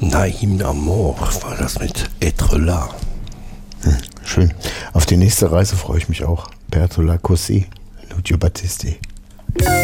Naim Amour war das mit Être là. Schön. Auf die nächste Reise freue ich mich auch. Bertola Cossi, Lucio Battisti.